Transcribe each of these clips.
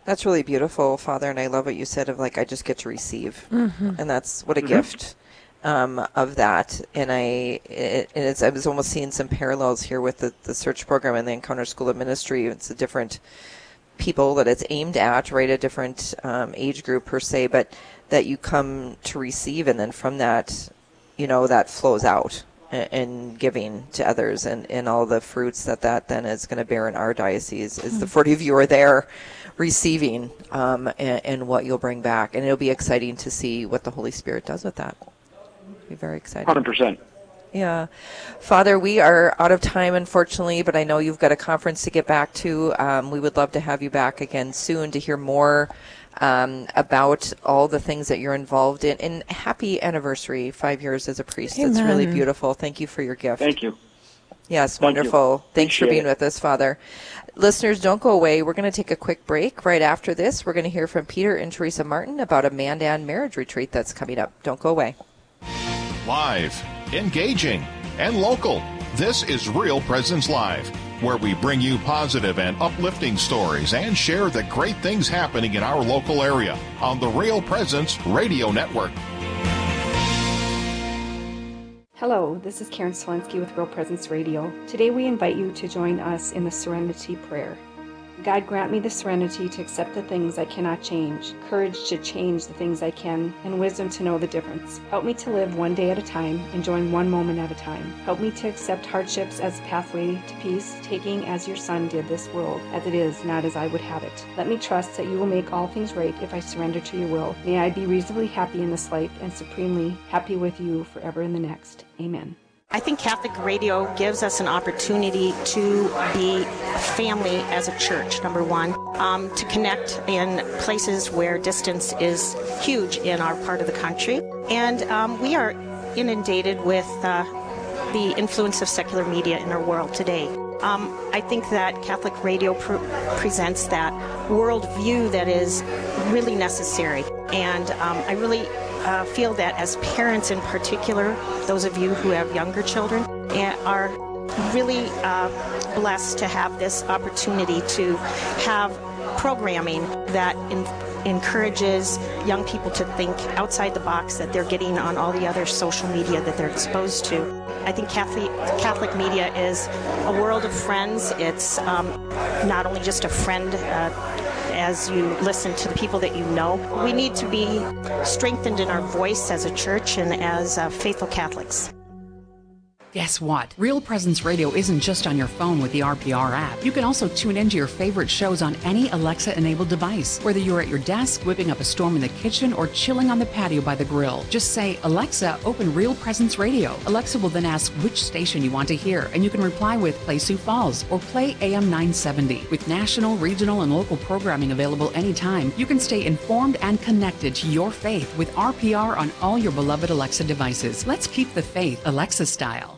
That's really beautiful, Father, and I love what you said of, like, I just get to receive. And that's what a gift of that. And I was almost seeing some parallels here with the search program and the Encounter School of Ministry. It's a different people that it's aimed at, right? A different age group per se, but that you come to receive, and then from that, that flows out and giving to others, and all the fruits that then is going to bear in our diocese is the 40 of you are there receiving and what you'll bring back. And it'll be exciting to see what the Holy Spirit does with that. It'll be very exciting. 100%. Yeah. Father, we are out of time, unfortunately, but I know you've got a conference to get back to. We would love to have you back again soon to hear more about all the things that you're involved in. And happy anniversary, 5 years as a priest. Amen. It's really beautiful. Thank you for your gift. Thank you. Yes, wonderful. Thanks for being Appreciate it. with us, Father. Listeners, don't go away. We're going to take a quick break. Right after this, we're going to hear from Peter and Teresa Martin about a Mandan marriage retreat that's coming up. Don't go away. Live, engaging, and local. This is Real Presence Live, where we bring you positive and uplifting stories and share the great things happening in our local area on the Real Presence Radio Network. Hello, this is Karen Selensky with Real Presence Radio. Today we invite you to join us in the Serenity Prayer. God, grant me the serenity to accept the things I cannot change, courage to change the things I can, and wisdom to know the difference. Help me to live one day at a time, enjoying one moment at a time. Help me to accept hardships as a pathway to peace, taking as your Son did this world, as it is, not as I would have it. Let me trust that you will make all things right if I surrender to your will. May I be reasonably happy in this life and supremely happy with you forever in the next. Amen. I think Catholic Radio gives us an opportunity to be family as a church, number one, to connect in places where distance is huge in our part of the country. And we are inundated with the influence of secular media in our world today. I think that Catholic Radio presents that worldview that is really necessary. And I really feel that as parents in particular, those of you who have younger children, are really blessed to have this opportunity to have programming that encourages young people to think outside the box that they're getting on all the other social media that they're exposed to. I think Catholic media is a world of friends. It's not only just a friend as you listen to the people that you know. We need to be strengthened in our voice as a church and as faithful Catholics. Guess what? Real Presence Radio isn't just on your phone with the RPR app. You can also tune into your favorite shows on any Alexa-enabled device, whether you're at your desk, whipping up a storm in the kitchen, or chilling on the patio by the grill. Just say, Alexa, open Real Presence Radio. Alexa will then ask which station you want to hear, and you can reply with Play Sioux Falls or Play AM 970. With national, regional, and local programming available anytime, you can stay informed and connected to your faith with RPR on all your beloved Alexa devices. Let's keep the faith Alexa style.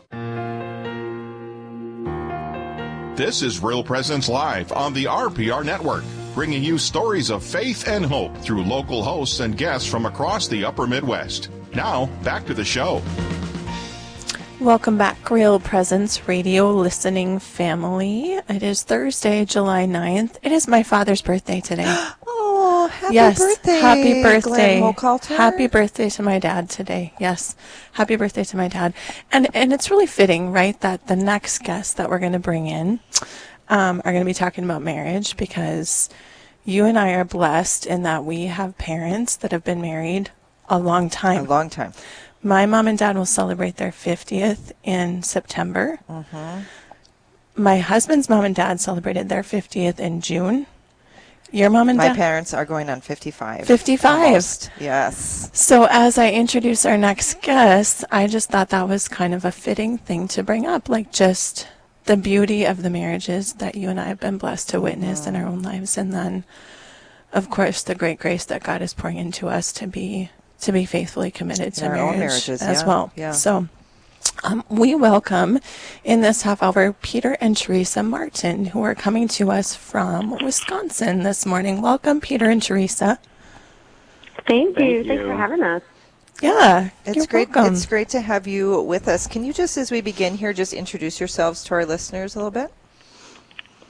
This is Real Presence Live on the RPR Network, bringing you stories of faith and hope through local hosts and guests from across the upper Midwest. Now, back to the show. Welcome back, Real Presence Radio listening family. It is Thursday, July 9th. It is my father's birthday today. Oh, happy birthday. Happy birthday. Glenn Hochhalter. Happy birthday to my dad today. Yes. Happy birthday to my dad. And it's really fitting, right, that the next guest that we're going to bring in are going to be talking about marriage, because you and I are blessed in that we have parents that have been married a long time. A long time. My mom and dad will celebrate their 50th in September. Mm-hmm. My husband's mom and dad celebrated their 50th in June. Your mom and dad? My parents are going on 55. 55. Almost. Yes. So as I introduce our next guest, I just thought that was kind of a fitting thing to bring up, like just the beauty of the marriages that you and I have been blessed to witness in our own lives. And then, of course, the great grace that God is pouring into us to be faithfully committed to our own marriage marriages as well. Yeah. So we welcome in this half hour Peter and Teresa Martin, who are coming to us from Wisconsin this morning. Welcome, Peter and Teresa. Thank you. Thanks for having us. Yeah, it's great. Welcome. It's great to have you with us. Can you just, as we begin here, just introduce yourselves to our listeners a little bit?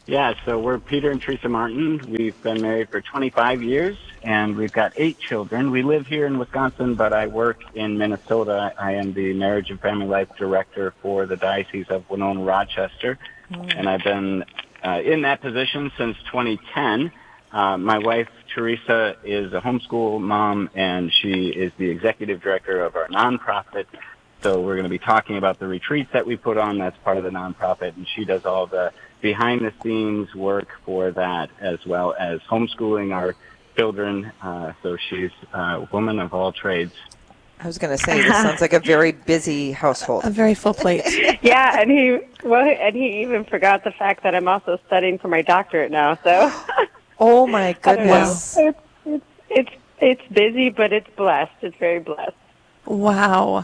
Yeah, so we're Peter and Teresa Martin. We've been married for 25 years, and we've got 8 children. We live here in Wisconsin, but I work in Minnesota. I am the Marriage and Family Life Director for the Diocese of Winona-Rochester, and I've been in that position since 2010. My wife, Teresa, is a homeschool mom, and she is the executive director of our nonprofit. So we're going to be talking about the retreats that we put on. That's part of the nonprofit, and she does all the behind-the-scenes work for that, as well as homeschooling our children. So she's a woman of all trades. I was going to say, this sounds like a very busy household. A very full plate. Yeah, and he even forgot the fact that I'm also studying for my doctorate now. So. Oh my goodness! It's busy, but it's blessed. It's very blessed. Wow.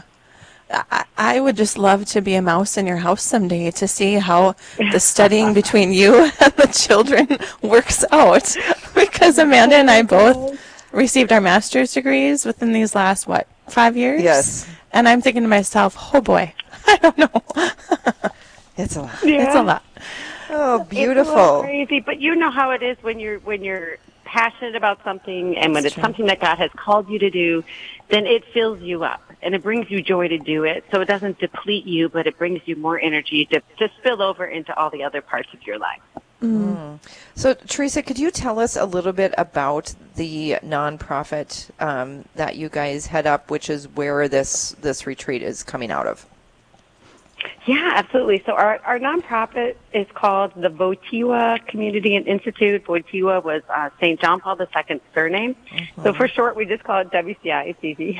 I would just love to be a mouse in your house someday to see how the studying between you and the children works out. Because Amanda and I both received our master's degrees within these last, 5 years? Yes. And I'm thinking to myself, oh boy, I don't know. It's a lot. Yeah. It's a lot. Oh, beautiful. It's a little crazy, but you know how it is when you're passionate about something, and when it's something that God has called you to do, then it fills you up and it brings you joy to do it. So it doesn't deplete you, but it brings you more energy to spill over into all the other parts of your life. Mm. So, Teresa, could you tell us a little bit about the nonprofit that you guys head up, which is where this retreat is coming out of? Yeah, absolutely. So our nonprofit is called the Wojtyła Community and Institute. Wojtyła was St. John Paul II's surname. Mm-hmm. So for short, we just call it WCI. It's easy.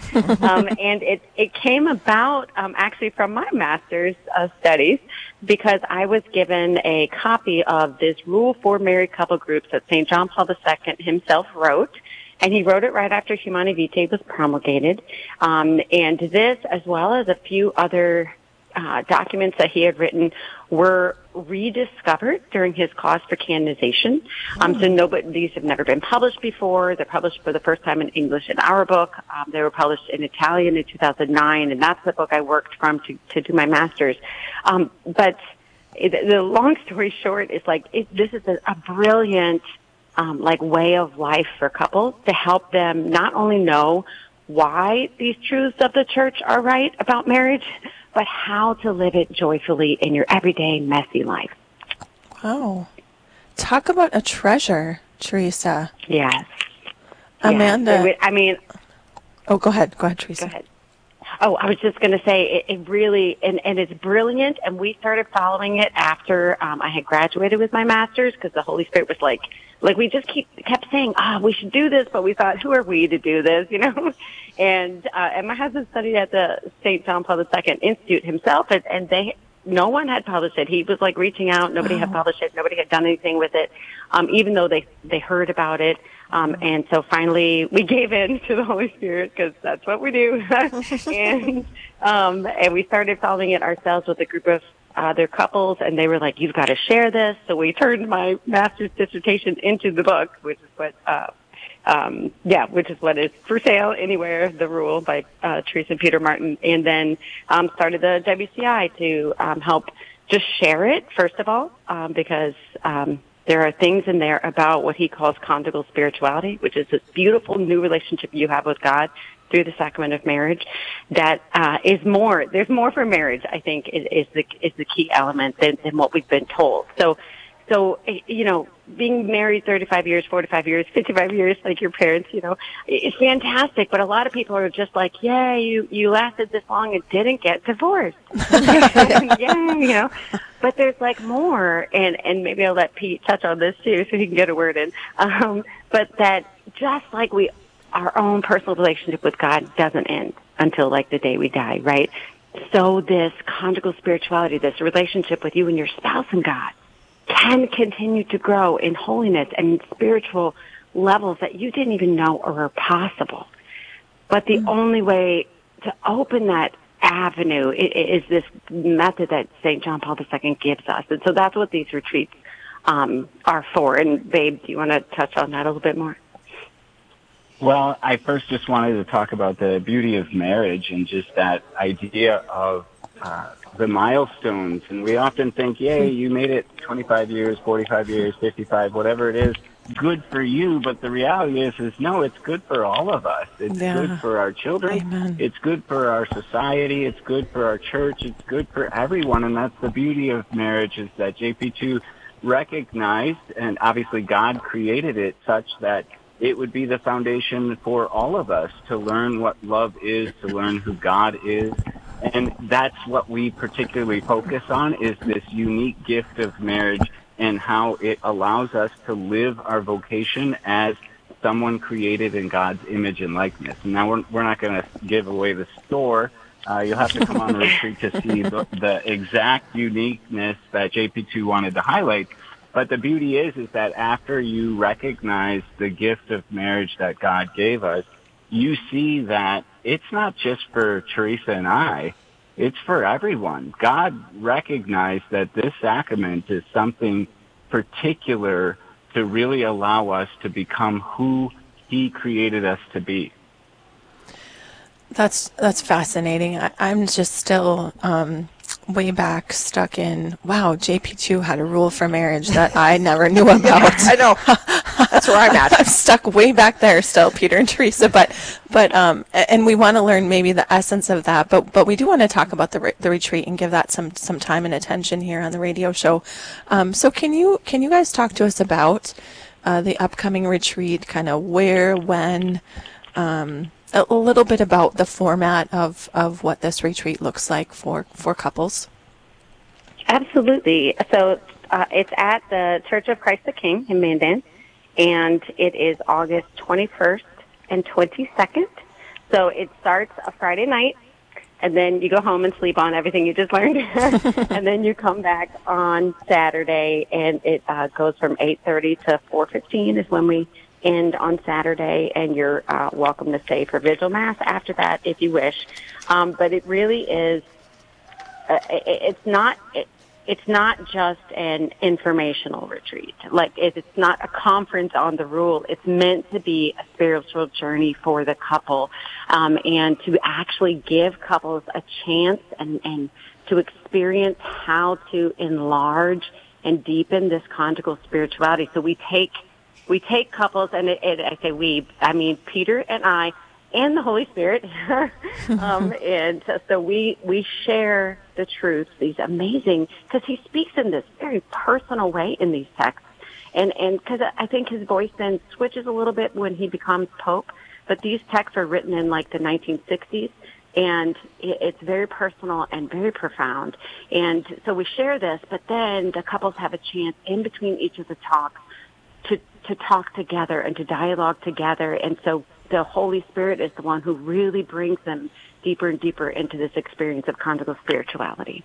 And it came about actually from my master's studies, because I was given a copy of this Rule for Married Couple Groups that St. John Paul II himself wrote. And he wrote it right after Humanae Vitae was promulgated. And this, as well as a few other documents that he had written, were rediscovered during his cause for canonization. So these have never been published before. They're published for the first time in English in our book. They were published in Italian in 2009, and that's the book I worked from to do my master's. But the long story short is this is a brilliant way of life for couples to help them not only know why these truths of the church are right about marriage, but how to live it joyfully in your everyday messy life. Wow. Talk about a treasure, Teresa. Yes. Amanda. Yes. Oh, go ahead, Teresa. Go ahead. Oh, I was just going to say it really, and it's brilliant, and we started following it after I had graduated with my master's, because the Holy Spirit was like we just kept saying, we should do this, but we thought, who are we to do this, And my husband studied at the St. John Paul II Institute himself, and no one had published it. He was reaching out. Nobody had published it. Nobody had done anything with it, even though they heard about it. And so finally we gave in to the Holy Spirit, because that's what we do. And we started following it ourselves with a group of other couples, and they were like, you've got to share this. So we turned my master's dissertation into the book, which is what is for sale anywhere, The Rule by Teresa and Peter Martin, and then started the WCI to help just share it, first of all, because there are things in there about what he calls conjugal spirituality, which is this beautiful new relationship you have with God through the sacrament of marriage. That is more. There's more for marriage, I think, is the key element than what we've been told. So, being married 35 years, 45 years, 55 years, like your parents, it's fantastic. But a lot of people are just like, yay, you lasted this long and didn't get divorced. Yay, But there's more, and maybe I'll let Pete touch on this too, so he can get a word in. But that just like our own personal relationship with God doesn't end until the day we die, right? So this conjugal spirituality, this relationship with you and your spouse and God, can continue to grow in holiness and spiritual levels that you didn't even know are possible. But the only way to open that avenue is this method that St. John Paul II gives us. And so that's what these retreats are for. And Babe, do you want to touch on that a little bit more? Well, I first just wanted to talk about the beauty of marriage and just that idea of about the milestones, and we often think, yay, you made it 25 years, 45 years, 55, whatever it is, good for you. But the reality is no, it's good for all of us. It's good for our children. Amen. It's good for our society. It's good for our church. It's good for everyone. And that's the beauty of marriage, is that JP2 recognized, and obviously God created it such that it would be the foundation for all of us to learn what love is, to learn who God is. And that's what we particularly focus on, is this unique gift of marriage and how it allows us to live our vocation as someone created in God's image and likeness. And now we're not going to give away the store. You'll have to come on the retreat to see the exact uniqueness that JP2 wanted to highlight. But the beauty is that after you recognize the gift of marriage that God gave us, you see that it's not just for Teresa and I, it's for everyone. God recognized that this sacrament is something particular to really allow us to become who He created us to be. That's fascinating. I'm just still way back stuck in, wow, JP2 had a rule for marriage that I never knew about. Yeah, I know. That's where I'm at. I'm stuck way back there still, Peter and Teresa. But and we want to learn maybe the essence of that. But we do want to talk about the retreat and give that some time and attention here on the radio show. So can you guys talk to us about the upcoming retreat? Kind of where, when. A little bit about the format of what this retreat looks like for couples. Absolutely. So it's at the Church of Christ the King in Mandan, and it is August 21st and 22nd. So it starts a Friday night, and then you go home and sleep on everything you just learned, and then you come back on Saturday, and it goes from 8:30 to 4:15 is when we end on Saturday, and you're welcome to stay for Vigil Mass after that if you wish. But it really is, it's not just an informational retreat. Like, it's not a conference on the rule. It's meant to be a spiritual journey for the couple, and to actually give couples a chance and to experience how to enlarge and deepen this conjugal spirituality. So we take couples, and I say we, I mean Peter and I and the Holy Spirit, and so we share the truths, these amazing, because he speaks in this very personal way in these texts, and because I think his voice then switches a little bit when he becomes Pope, but these texts are written in like the 1960s, and it's very personal and very profound, and so we share this, but then the couples have a chance in between each of the talks to talk together and to dialogue together. And so the Holy Spirit is the one who really brings them deeper and deeper into this experience of conjugal spirituality.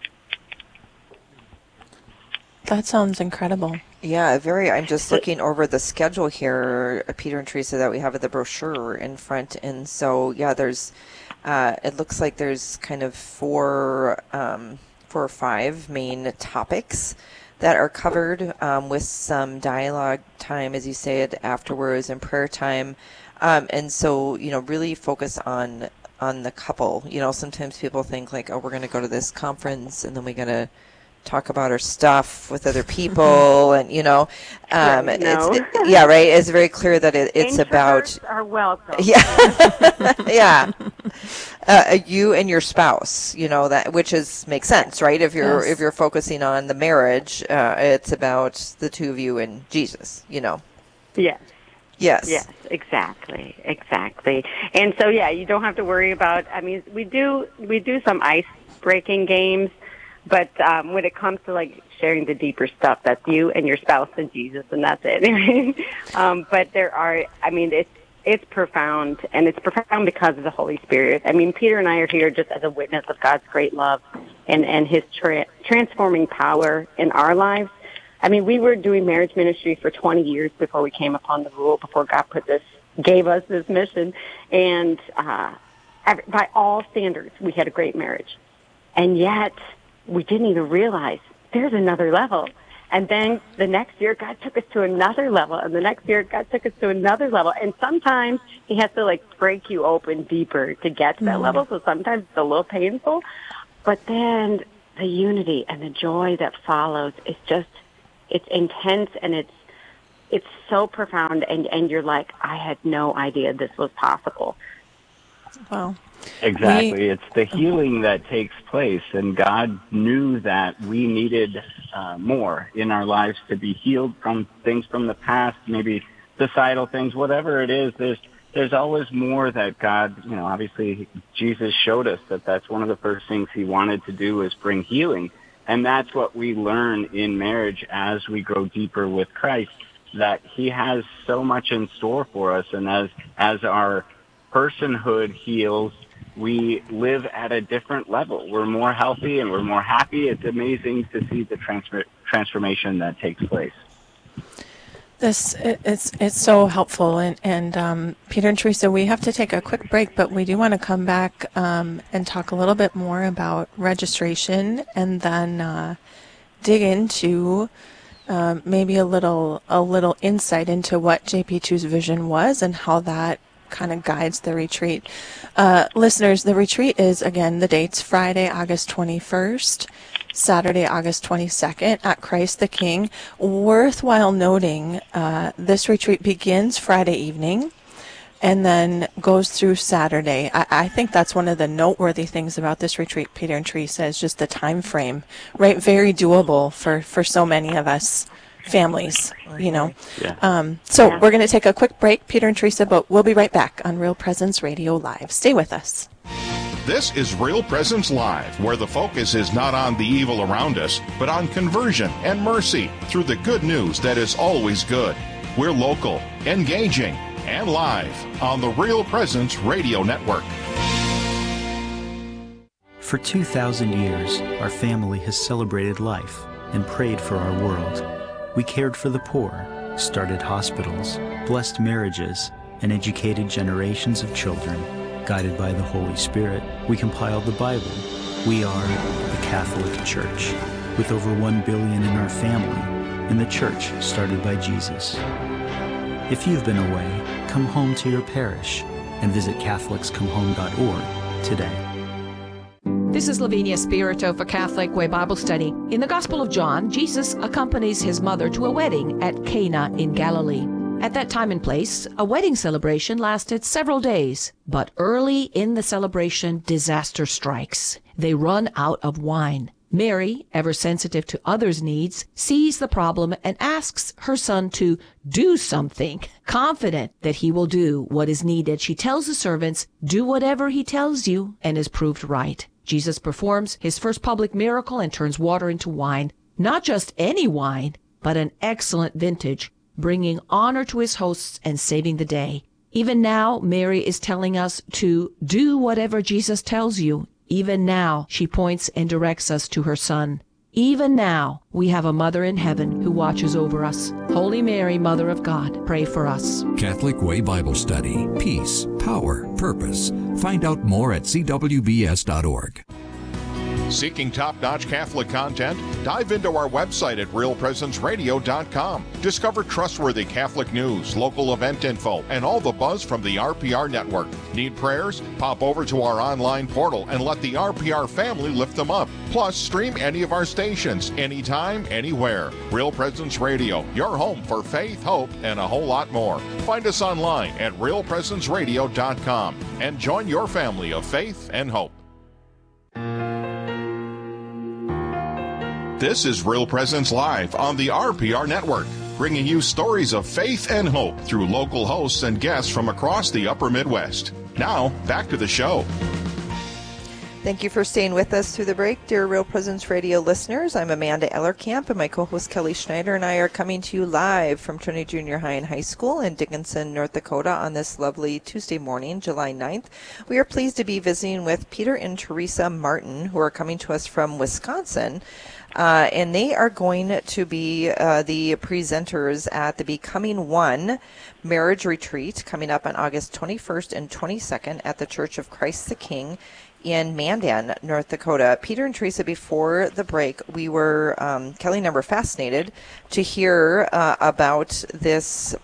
That sounds incredible. Yeah, I'm just looking over the schedule here, Peter and Teresa, that we have at the brochure in front. And so, yeah, there's, it looks like there's kind of four or five main topics that are covered, with some dialogue time, as you said, afterwards, and prayer time. And so, really focus on the couple. Sometimes people think like, oh, we're going to go to this conference and then we're going to talk about our stuff with other people, and Right, no. yeah, right. It's very clear that it's Introverts about are welcome. Yeah, yeah. You and your spouse, that, which makes sense, right? If you're focusing on the marriage, it's about the two of you and Jesus, Yes. Yes, exactly. And so, yeah, you don't have to worry about, I mean, we do some ice-breaking games, but when it comes to, like, sharing the deeper stuff, that's you and your spouse and Jesus, and that's it. But there are, I mean, it's profound, and it's profound because of the Holy Spirit. I mean, Peter and I are here just as a witness of God's great love and his transforming power in our lives. I mean, we were doing marriage ministry for 20 years before we came upon the rule, before God gave us this mission. And by all standards, we had a great marriage. And yet, we didn't even realize there's another level. And then the next year, God took us to another level. And the next year, God took us to another level. And sometimes he has to, like, break you open deeper to get to that level. So sometimes it's a little painful. But then the unity and the joy that follows is just, it's intense, and it's so profound, and you're like, I had no idea this was possible. Wow. Exactly. It's the healing that takes place, and God knew that we needed more in our lives to be healed from things from the past, maybe societal things, whatever it is. There's always more that God, obviously Jesus showed us that that's one of the first things he wanted to do is bring healing. And that's what we learn in marriage as we grow deeper with Christ, that he has so much in store for us. And as our personhood heals, we live at a different level. We're more healthy and we're more happy. It's amazing to see the transformation that takes place. It's so helpful, and Peter and Teresa, we have to take a quick break, but we do want to come back and talk a little bit more about registration, and then dig into maybe a little insight into what JP2's vision was and how that kind of guides the retreat. Listeners, the retreat is, again, the dates Friday, August 21st, Saturday, August 22nd at Christ the King. Worthwhile noting, this retreat begins Friday evening and then goes through Saturday. I think that's one of the noteworthy things about this retreat, Peter and Teresa, is just the time frame, right? Very doable for so many of us families, Yeah. So we're going to take a quick break, Peter and Teresa, but we'll be right back on Real Presence Radio Live. Stay with us. This is Real Presence Live, where the focus is not on the evil around us, but on conversion and mercy through the good news that is always good. We're local, engaging, and live on the Real Presence Radio Network. For 2,000 years, our family has celebrated life and prayed for our world. We cared for the poor, started hospitals, blessed marriages, and educated generations of children. Guided by the Holy Spirit, we compiled the Bible. We are the Catholic Church, with over 1 billion in our family, and the church started by Jesus. If you've been away, come home to your parish and visit CatholicsComeHome.org today. This is Lavinia Spirito for Catholic Way Bible Study. In the Gospel of John, Jesus accompanies his mother to a wedding at Cana in Galilee. At that time and place, a wedding celebration lasted several days. But early in the celebration, disaster strikes. They run out of wine. Mary, ever sensitive to others' needs, sees the problem and asks her son to do something. Confident that he will do what is needed, she tells the servants, "Do whatever he tells you," and is proved right. Jesus performs his first public miracle and turns water into wine. Not just any wine, but an excellent vintage, bringing honor to his hosts and saving the day. Even now, Mary is telling us to do whatever Jesus tells you. Even now, she points and directs us to her Son. Even now, we have a Mother in heaven who watches over us. Holy Mary, Mother of God, pray for us. Catholic Way Bible Study. Peace, power, purpose. Find out more at cwbs.org. Seeking top-notch Catholic content? Dive into our website at realpresenceradio.com. Discover trustworthy Catholic news, local event info, and all the buzz from the RPR network. Need prayers? Pop over to our online portal and let the RPR family lift them up. Plus, stream any of our stations, anytime, anywhere. Real Presence Radio, your home for faith, hope, and a whole lot more. Find us online at realpresenceradio.com and join your family of faith and hope. This is Real Presence Live on the RPR Network, bringing you stories of faith and hope through local hosts and guests from across the upper Midwest. Now, back to the show. Thank you for staying with us through the break, dear Real Presence Radio listeners. I'm Amanda Ellerkamp, and my co-host Kelly Schneider and I are coming to you live from Trinity Junior High and High School in Dickinson, North Dakota on this lovely Tuesday morning, July 9th. We are pleased to be visiting with Peter and Teresa Martin, who are coming to us from Wisconsin. And they are going to be the presenters at the Becoming One Marriage Retreat coming up on August 21st and 22nd at the Church of Christ the King in Mandan, North Dakota. Peter and Teresa, before the break, we were, Kelly and I were fascinated to hear about this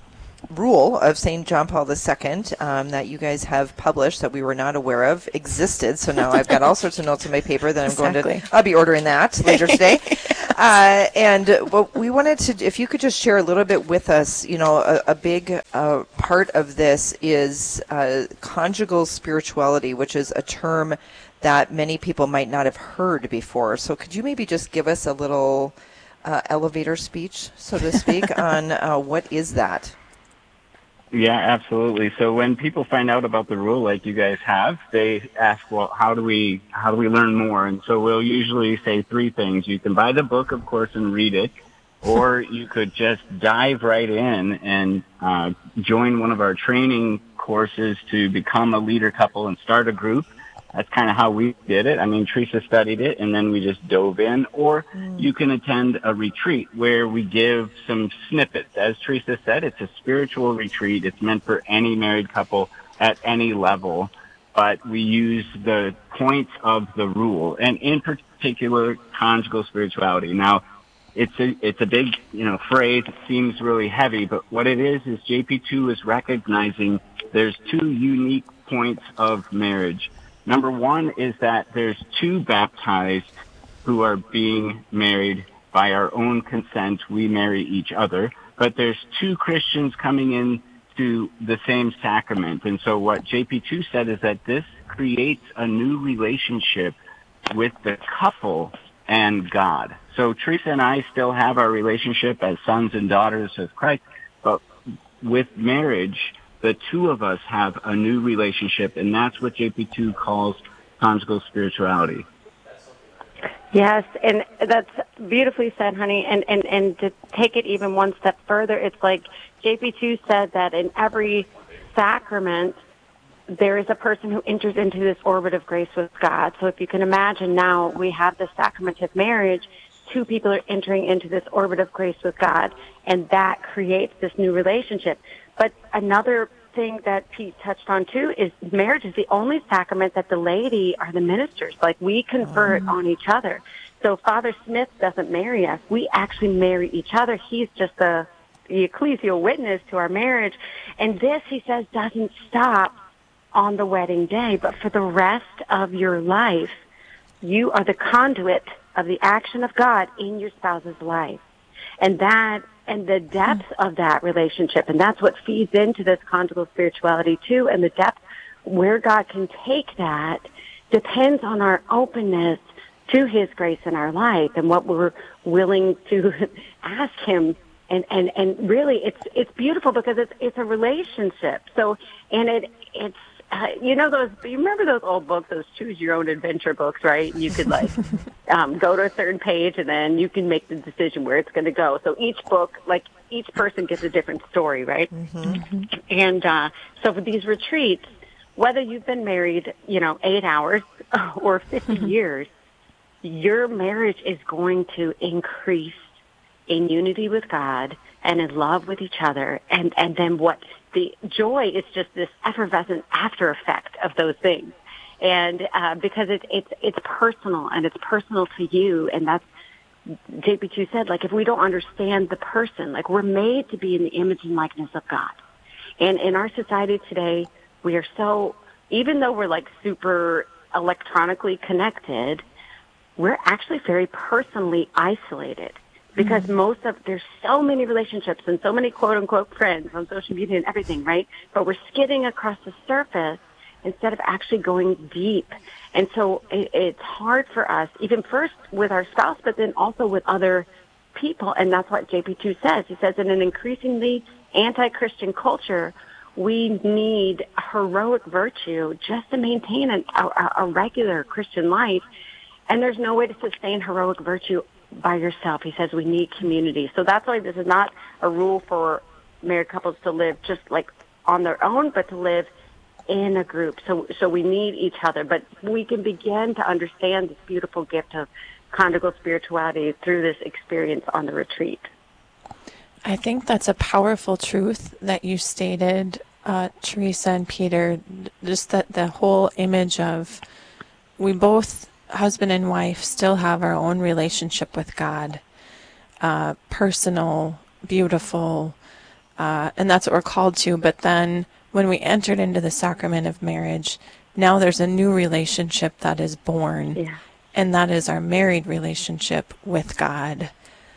rule of St. John Paul II that you guys have published that we were not aware of existed. So now I've got all sorts of notes in my paper that I'm going to, I'll be ordering that later today. And what we wanted to, if you could just share a little bit with us, you know, a big part of this is conjugal spirituality, which is a term that many people might not have heard before. So could you maybe just give us a little elevator speech, so to speak, on what is that? Yeah, absolutely. So when people find out about the rule like you guys have, they ask, well, how do we learn more? And so we'll usually say three things. You can buy the book, of course, and read it, or you could just dive right in and join one of our training courses to become a leader couple and start a group. That's kind of how we did it. I mean, Teresa studied it, and then we just dove in. Or you can attend a retreat where we give some snippets. As Teresa said, it's a spiritual retreat. It's meant for any married couple at any level. But we use the points of the rule, and in particular, conjugal spirituality. Now, it's a big, phrase. It seems really heavy, but what it is JP2 is recognizing there's two unique points of marriage. Number one is that there's two baptized who are being married by our own consent. We marry each other. But there's two Christians coming in to the same sacrament. And so what JP2 said is that this creates a new relationship with the couple and God. So Teresa and I still have our relationship as sons and daughters of Christ, but with marriage, the two of us have a new relationship, and that's what JP2 calls conjugal spirituality. Yes, and that's beautifully said, honey. And to take it even one step further, it's like JP2 said that in every sacrament, there is a person who enters into this orbit of grace with God. So if you can imagine now we have the sacrament of marriage, two people are entering into this orbit of grace with God, and that creates this new relationship. But another thing that Pete touched on too is marriage is the only sacrament that the laity are the ministers. Like, we confer it on each other. So Father Smith doesn't marry us. We actually marry each other. He's just the ecclesial witness to our marriage. And this, he says, doesn't stop on the wedding day, but for the rest of your life, you are the conduit of the action of God in your spouse's life. And the depth of that relationship, and that's what feeds into this conjugal spirituality too, and the depth where God can take that depends on our openness to His grace in our life and what we're willing to ask Him. And really, it's beautiful because it's a relationship. So, and it's you remember those old books, those choose your own adventure books, right? You could go to a certain page and then you can make the decision where it's going to go. So each book, each person gets a different story, right? Mm-hmm. And so for these retreats, whether you've been married, 8 hours or 50 years, your marriage is going to increase in unity with God and in love with each other. And then what the joy is just this effervescent after effect of those things. And because it's personal, and it's personal to you, and that's JP2 said, if we don't understand the person, we're made to be in the image and likeness of God. And in our society today, we are so, even though we're super electronically connected, we're actually very personally isolated. Because there's so many relationships and so many quote unquote friends on social media and everything, right? But we're skidding across the surface instead of actually going deep. And so it's hard for us, even first with our spouse, but then also with other people. And that's what JP2 says. He says in an increasingly anti-Christian culture, we need heroic virtue just to maintain a regular Christian life. And there's no way to sustain heroic virtue by yourself. He says we need community. So that's why this is not a rule for married couples to live just on their own, but to live in a group. So we need each other. But we can begin to understand this beautiful gift of conjugal spirituality through this experience on the retreat. I think that's a powerful truth that you stated, Teresa and Peter, just that the whole image of we both, husband and wife, still have our own relationship with God, personal, beautiful, and that's what we're called to. But then when we entered into the sacrament of marriage, now there's a new relationship that is born, Yeah. and that is our married relationship with God.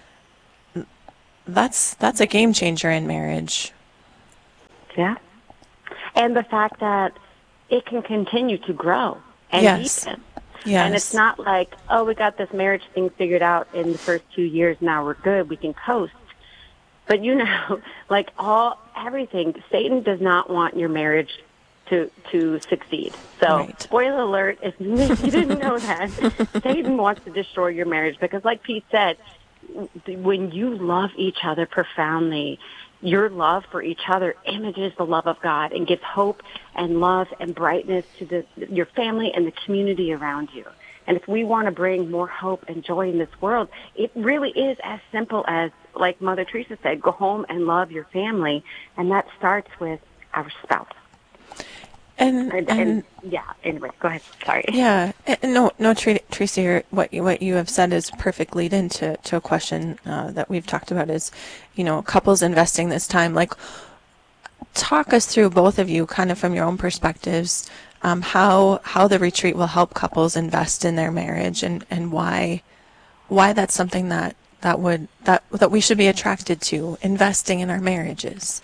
That's a game changer in marriage. Yeah. And the fact that it can continue to grow and Yes. deepen. Yes. And it's not like, oh, we got this marriage thing figured out in the first 2 years, now we're good, we can coast. But like everything, Satan does not want your marriage to succeed. So, Right. Spoiler alert, if you didn't know that, Satan wants to destroy your marriage because, like Pete said, when you love each other profoundly, your love for each other images the love of God and gives hope and love and brightness to your family and the community around you. And if we want to bring more hope and joy in this world, it really is as simple as, like Mother Teresa said, go home and love your family, and that starts with our spouse. And yeah, anyway, go ahead. Sorry. yeah, no, Teresa, what you have said is perfect lead into a question that we've talked about is, couples investing this time. Like, talk us through, both of you, kind of from your own perspectives, how the retreat will help couples invest in their marriage, and why that's something that we should be attracted to, investing in our marriages.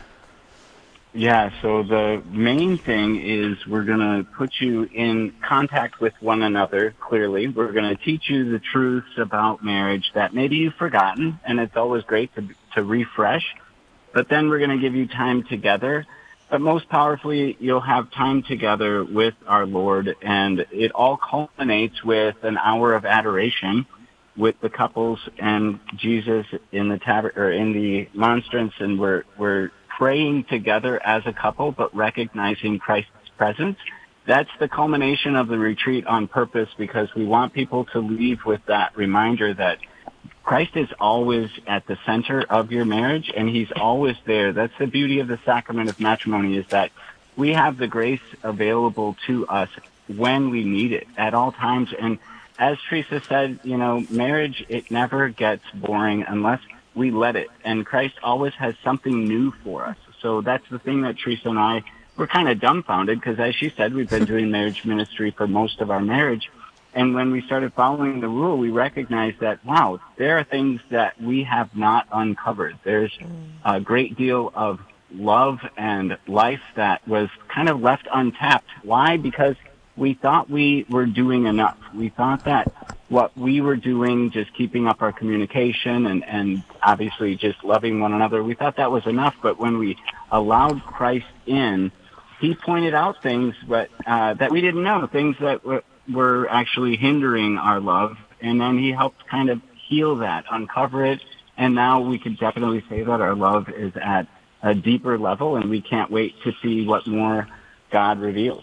Yeah, so the main thing is we're going to put you in contact with one another, clearly. We're going to teach you the truths about marriage that maybe you've forgotten, and it's always great to refresh. But then we're going to give you time together. But most powerfully, you'll have time together with our Lord, and it all culminates with an hour of adoration with the couples and Jesus in the monstrance, and we're praying together as a couple, but recognizing Christ's presence. That's the culmination of the retreat on purpose, because we want people to leave with that reminder that Christ is always at the center of your marriage, and he's always there. That's the beauty of the sacrament of matrimony, is that we have the grace available to us when we need it at all times. And as Teresa said, marriage, it never gets boring unless we let it. And Christ always has something new for us. So that's the thing that Teresa and I were kind of dumbfounded, because as she said, we've been doing marriage ministry for most of our marriage. And when we started following the rule, we recognized that, wow, there are things that we have not uncovered. There's a great deal of love and life that was kind of left untapped. Why? Because we thought we were doing enough. We thought that what we were doing, just keeping up our communication and obviously just loving one another, we thought that was enough. But when we allowed Christ in, he pointed out things that we didn't know, things that were actually hindering our love. And then he helped kind of heal that, uncover it. And now we can definitely say that our love is at a deeper level, and we can't wait to see what more God reveals.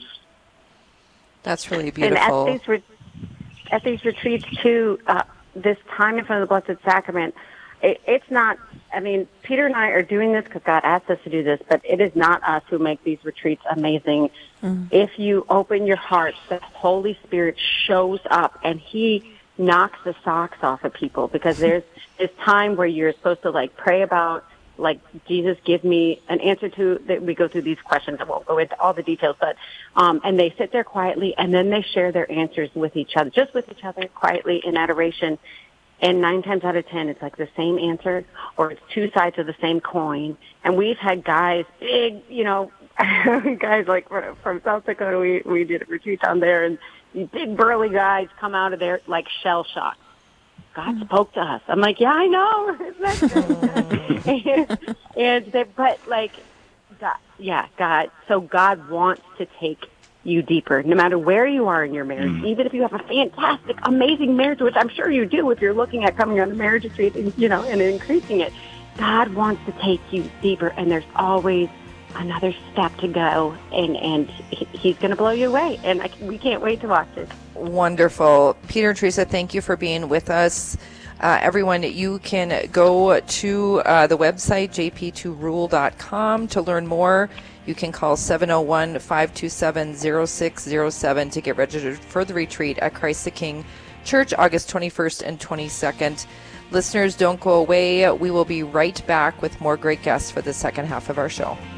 That's really beautiful. And at these retreats, too, this time in front of the Blessed Sacrament, it's not, Peter and I are doing this because God asked us to do this, but it is not us who make these retreats amazing. If you open your heart, the Holy Spirit shows up, and he knocks the socks off of people, because there's this time where you're supposed to, pray about, Jesus, give me an answer to, that we go through these questions. I won't go into all the details, but, and they sit there quietly, and then they share their answers with each other, just with each other, quietly in adoration. And 9 times out of 10, it's the same answer, or it's two sides of the same coin. And we've had guys, big, guys from South Dakota, we did a retreat down there, and these big burly guys come out of there shell shocked. God spoke to us. I'm yeah, I know. Isn't that good? God. So God wants to take you deeper, no matter where you are in your marriage. Even if you have a fantastic, amazing marriage, which I'm sure you do if you're looking at coming on a marriage retreat and, and increasing it. God wants to take you deeper, and there's always another step to go, and he's going to blow you away, and we can't wait to watch it. Wonderful. Peter and Teresa, thank you for being with us. Everyone, you can go to the website, jp2rule.com, to learn more. You can call 701-527-0607 to get registered for the retreat at Christ the King Church, August 21st and 22nd. Listeners, don't go away. We will be right back with more great guests for the second half of our show.